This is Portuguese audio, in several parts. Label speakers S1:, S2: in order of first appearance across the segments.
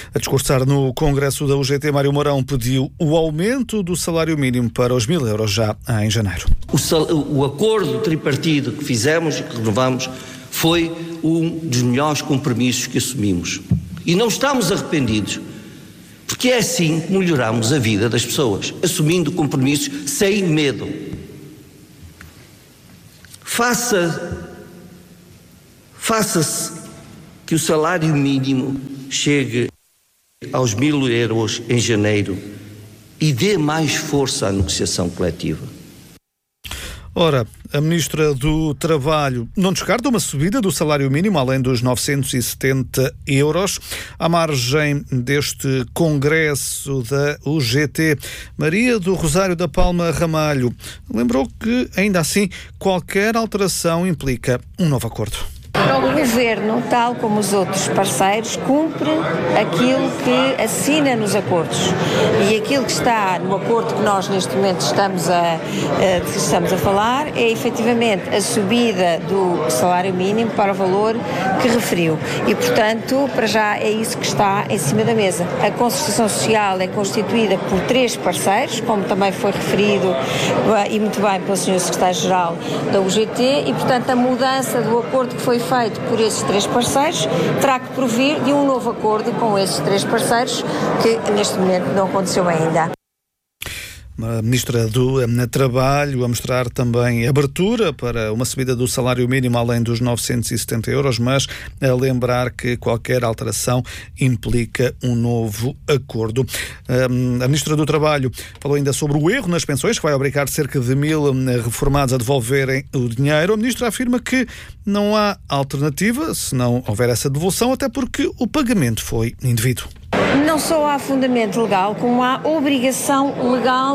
S1: A discursar no Congresso da UGT, Mário Mourão pediu o aumento do salário mínimo para os 1.000 euros já em janeiro.
S2: O acordo tripartido que fizemos e que renovamos foi um dos melhores compromissos que assumimos. E não estamos arrependidos, porque é assim que melhoramos a vida das pessoas, assumindo compromissos sem medo. Faça-se que o salário mínimo chegue aos 1.000 euros em janeiro e dê mais força à negociação coletiva.
S1: Ora, a Ministra do Trabalho não descarta uma subida do salário mínimo além dos 970 euros. À margem deste Congresso da UGT, Maria do Rosário da Palma Ramalho lembrou que, ainda assim, qualquer alteração implica um novo acordo.
S3: O Governo, tal como os outros parceiros, cumpre aquilo que assina nos acordos. E aquilo que está no acordo que nós neste momento estamos a falar é efetivamente a subida do salário mínimo para o valor que referiu. E, portanto, para já é isso que está em cima da mesa. A concertação social é constituída por 3 parceiros, como também foi referido e muito bem pelo Sr. Secretário-Geral da UGT, e, portanto, a mudança do acordo que foi feito por esses 3 parceiros terá que provir de um novo acordo com esses 3 parceiros, que neste momento não aconteceu ainda.
S1: A Ministra do Trabalho a mostrar também abertura para uma subida do salário mínimo além dos 970 euros, mas a lembrar que qualquer alteração implica um novo acordo. A Ministra do Trabalho falou ainda sobre o erro nas pensões, que vai obrigar cerca de 1.000 reformados a devolverem o dinheiro. A Ministra afirma que não há alternativa se não houver essa devolução, até porque o pagamento foi indevido.
S3: Não só há fundamento legal, como há obrigação legal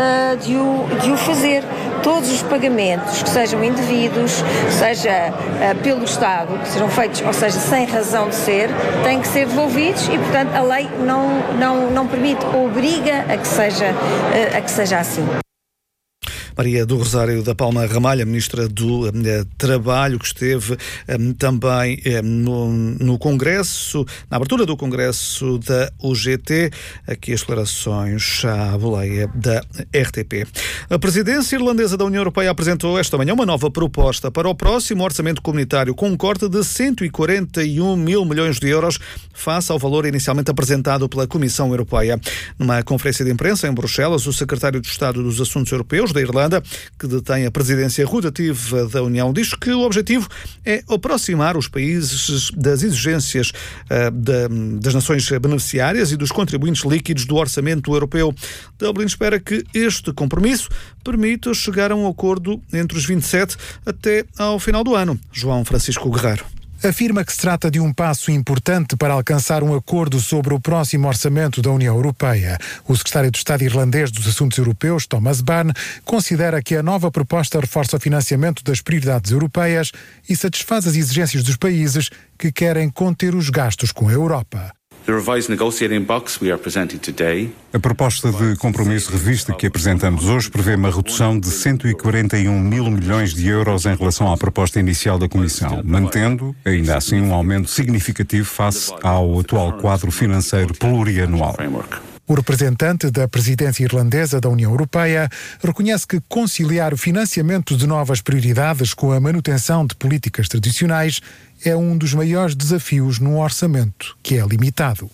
S3: de o fazer. Todos os pagamentos que sejam indevidos, seja pelo Estado, que sejam feitos, ou seja, sem razão de ser, têm que ser devolvidos e, portanto, a lei não permite, obriga a que seja assim.
S1: Maria do Rosário da Palma Ramalho, Ministra do Trabalho, que esteve também no Congresso, na abertura do Congresso da UGT. Aqui as declarações à boleia da RTP. A Presidência Irlandesa da União Europeia apresentou esta manhã uma nova proposta para o próximo orçamento comunitário, com um corte de 141 mil milhões de euros face ao valor inicialmente apresentado pela Comissão Europeia. Numa conferência de imprensa em Bruxelas, o Secretário de Estado dos Assuntos Europeus da Irlanda, que detém a presidência rotativa da União, diz que o objetivo é aproximar os países das exigências das nações beneficiárias e dos contribuintes líquidos do orçamento europeu. Dublin espera que este compromisso permita chegar a um acordo entre os 27 até ao final do ano. João Francisco Guerreiro
S4: afirma que se trata de um passo importante para alcançar um acordo sobre o próximo orçamento da União Europeia. O secretário de Estado irlandês dos Assuntos Europeus, Thomas Byrne, considera que a nova proposta reforça o financiamento das prioridades europeias e satisfaz as exigências dos países que querem conter os gastos com a Europa.
S5: A proposta de compromisso revista que apresentamos hoje prevê uma redução de 141 mil milhões de euros em relação à proposta inicial da Comissão, mantendo, ainda assim, um aumento significativo face ao atual quadro financeiro plurianual.
S4: O representante da presidência irlandesa da União Europeia reconhece que conciliar o financiamento de novas prioridades com a manutenção de políticas tradicionais é um dos maiores desafios num orçamento que é limitado.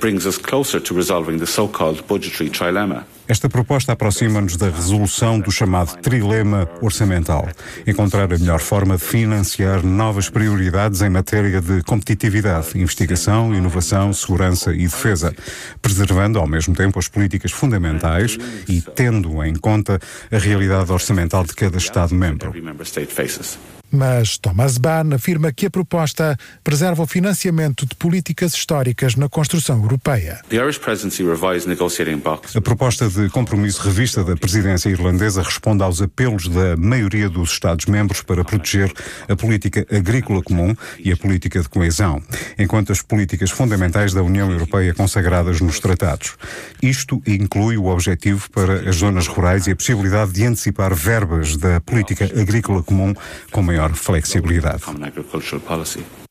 S5: Esta proposta aproxima-nos da resolução do chamado trilema orçamental. Encontrar a melhor forma de financiar novas prioridades em matéria de competitividade, investigação, inovação, segurança e defesa, preservando ao mesmo tempo as políticas fundamentais e tendo em conta a realidade orçamental de cada Estado-membro.
S4: Mas Thomas Byrne afirma que a proposta preserva o financiamento de políticas históricas na construção europeia.
S5: A proposta de compromisso revista da presidência irlandesa responde aos apelos da maioria dos Estados-membros para proteger a política agrícola comum e a política de coesão, enquanto as políticas fundamentais da União Europeia consagradas nos tratados. Isto inclui o objetivo para as zonas rurais e a possibilidade de antecipar verbas da política agrícola comum com maior flexibilidade.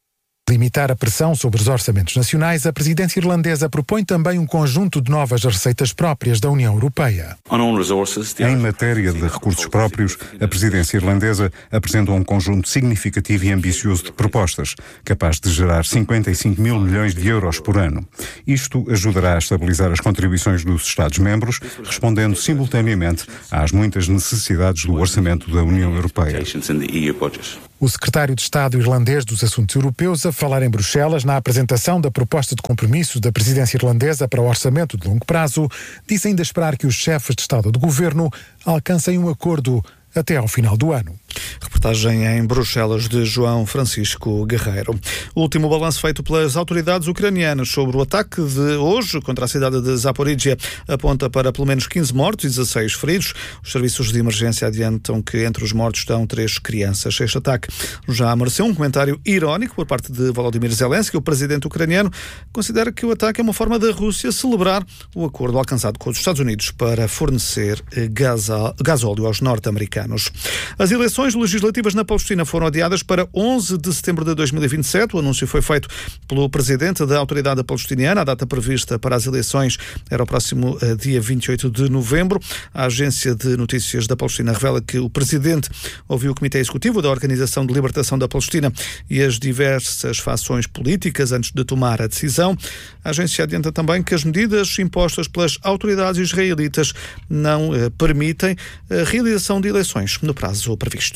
S4: limitar a pressão sobre os orçamentos nacionais, a presidência irlandesa propõe também um conjunto de novas receitas próprias da União Europeia.
S5: Em matéria de recursos próprios, a presidência irlandesa apresentou um conjunto significativo e ambicioso de propostas, capaz de gerar 55 mil milhões de euros por ano. Isto ajudará a estabilizar as contribuições dos Estados-membros, respondendo simultaneamente às muitas necessidades do orçamento da União Europeia.
S4: O secretário de Estado irlandês dos Assuntos Europeus a falar em Bruxelas na apresentação da proposta de compromisso da presidência irlandesa para o orçamento de longo prazo, disse ainda esperar que os chefes de Estado ou de Governo alcancem um acordo até ao final do ano.
S1: Reportagem em Bruxelas de João Francisco Guerreiro. O último balanço feito pelas autoridades ucranianas sobre o ataque de hoje contra a cidade de Zaporizhia aponta para pelo menos 15 mortos e 16 feridos. Os serviços de emergência adiantam que entre os mortos estão 3 crianças. Este ataque já mereceu um comentário irónico por parte de Volodymyr Zelensky. O presidente ucraniano considera que o ataque é uma forma da Rússia celebrar o acordo alcançado com os Estados Unidos para fornecer gasóleo aos norte-americanos. As eleições legislativas na Palestina foram adiadas para 11 de setembro de 2027. O anúncio foi feito pelo presidente da autoridade palestiniana. A data prevista para as eleições era o próximo dia 28 de novembro. A agência de notícias da Palestina revela que o presidente ouviu o Comitê Executivo da Organização de Libertação da Palestina e as diversas fações políticas antes de tomar a decisão. A agência adianta também que as medidas impostas pelas autoridades israelitas não permitem a realização de eleições no prazo previsto.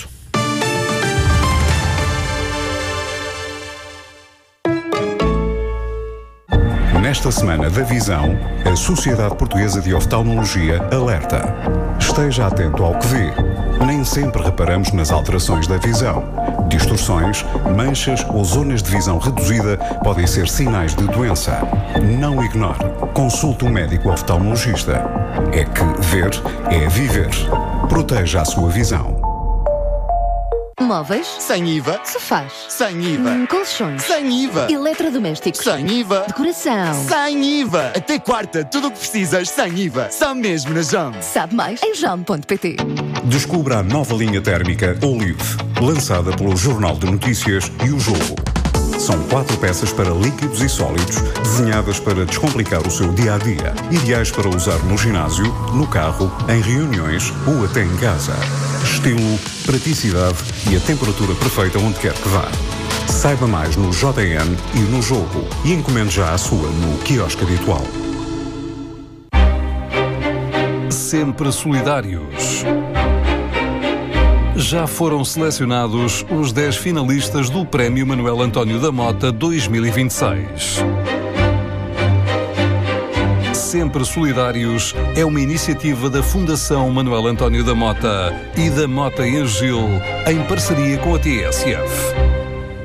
S5: Nesta semana da Visão, a Sociedade Portuguesa de Oftalmologia alerta. Esteja atento ao que vê. Nem sempre reparamos nas alterações da visão. Distorções, manchas ou zonas de visão reduzida podem ser sinais de doença. Não ignore. Consulte um médico oftalmologista. É que ver é viver. Proteja a sua visão.
S6: Móveis?
S7: Sem IVA.
S6: Sofás?
S7: Sem IVA.
S6: Colchões?
S7: Sem IVA.
S6: Eletrodomésticos?
S7: Sem IVA.
S6: Decoração?
S7: Sem IVA. Até quarta, tudo o que precisas sem IVA. Só mesmo na JOM.
S6: Sabe mais em JOM.pt.
S5: Descubra a nova linha térmica Olive, lançada pelo Jornal de Notícias e o Jogo. São 4 peças para líquidos e sólidos, desenhadas para descomplicar o seu dia-a-dia. Ideais para usar no ginásio, no carro, em reuniões ou até em casa. Estilo, praticidade e a temperatura perfeita onde quer que vá. Saiba mais no JN e no Jogo e encomende já a sua no quiosque habitual.
S8: Sempre solidários. Já foram selecionados os 10 finalistas do Prémio Manuel António da Mota 2026. Sempre Solidários é uma iniciativa da Fundação Manuel António da Mota e da Mota em Gil, em parceria com a TSF.